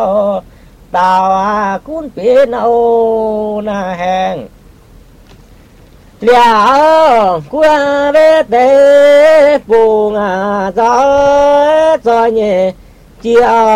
tao cún biển âu na hèn liao qua về tê buông gió gió nhẹ chiều